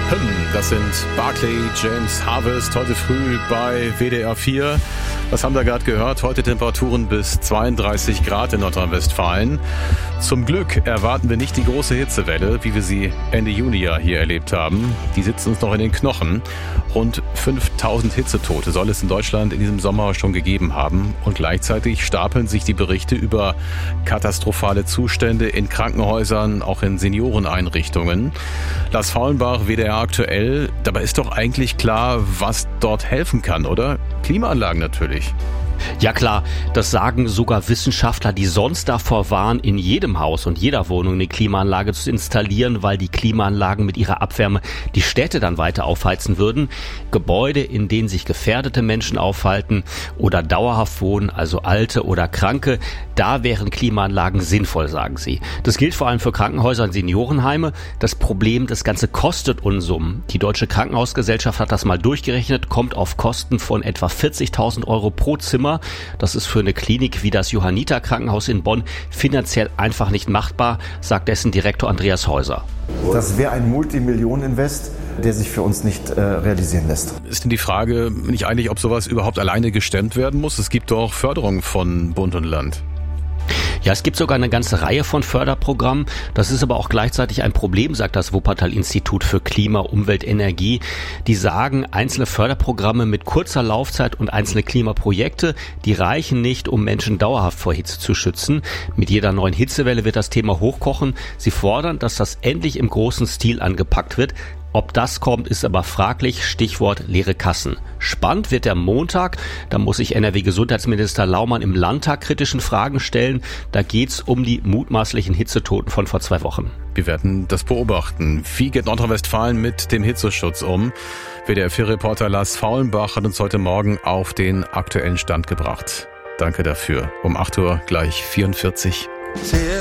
Das sind Barclay James Harvest heute früh bei WDR 4. Was haben wir gerade gehört? Heute Temperaturen bis 32 Grad in Nordrhein-Westfalen. Zum Glück erwarten wir nicht die große Hitzewelle, wie wir sie Ende Juni ja hier erlebt haben. Die sitzt uns noch in den Knochen. Rund 5000 Hitzetote soll es in Deutschland in diesem Sommer schon gegeben haben. Und gleichzeitig stapeln sich die Berichte über katastrophale Zustände in Krankenhäusern, auch in Senioreneinrichtungen. Lars Faulenbach, WDR aktuell. Dabei ist doch eigentlich klar, was dort helfen kann, oder? Klimaanlagen natürlich. Ja klar, das sagen sogar Wissenschaftler, die sonst davor warnen, in jedem Haus und jeder Wohnung eine Klimaanlage zu installieren, weil die Klimaanlagen mit ihrer Abwärme die Städte dann weiter aufheizen würden. Gebäude, in denen sich gefährdete Menschen aufhalten oder dauerhaft wohnen, also Alte oder Kranke, da wären Klimaanlagen sinnvoll, sagen sie. Das gilt vor allem für Krankenhäuser und Seniorenheime. Das Problem, das Ganze kostet Unsummen. Die Deutsche Krankenhausgesellschaft hat das mal durchgerechnet, kommt auf Kosten von etwa 40.000 Euro pro Zimmer. Das ist für eine Klinik wie das Johanniter-Krankenhaus in Bonn finanziell einfach nicht machbar, sagt dessen Direktor Andreas Häuser. Das wäre ein Multimillionen-Invest, der sich für uns nicht realisieren lässt. Ist denn die Frage nicht eigentlich, ob sowas überhaupt alleine gestemmt werden muss? Es gibt doch Förderung von Bund und Land. Ja, es gibt sogar eine ganze Reihe von Förderprogrammen. Das ist aber auch gleichzeitig ein Problem, sagt das Wuppertal-Institut für Klima, Umwelt, Energie. Die sagen, einzelne Förderprogramme mit kurzer Laufzeit und einzelne Klimaprojekte, die reichen nicht, um Menschen dauerhaft vor Hitze zu schützen. Mit jeder neuen Hitzewelle wird das Thema hochkochen. Sie fordern, dass das endlich im großen Stil angepackt wird. Ob das kommt, ist aber fraglich. Stichwort leere Kassen. Spannend wird der Montag. Da muss sich NRW-Gesundheitsminister Laumann im Landtag kritischen Fragen stellen. Da geht's um die mutmaßlichen Hitzetoten von vor 2 Wochen. Wir werden das beobachten. Wie geht Nordrhein-Westfalen mit dem Hitzeschutz um? WDR-4-Reporter Lars Faulenbach hat uns heute Morgen auf den aktuellen Stand gebracht. Danke dafür. Um 8 Uhr gleich 44.